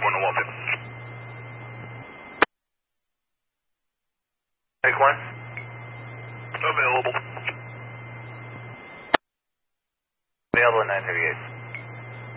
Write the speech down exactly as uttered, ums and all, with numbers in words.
one oh one fifty. Take one. Available. Available at nine thirty-eight.